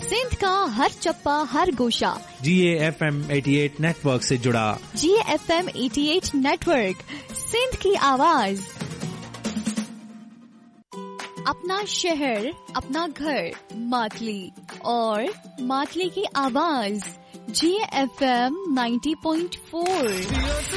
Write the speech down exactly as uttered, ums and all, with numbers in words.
सिंध का हर चप्पा हर गोशा जीए F M अठासी नेटवर्क से जुड़ा। जीए एफ एम अठासी नेटवर्क, सिंध की आवाज। अपना शहर, अपना घर, मातली और मातली की आवाज। जीए एफ एम नब्बे पॉइंट चार।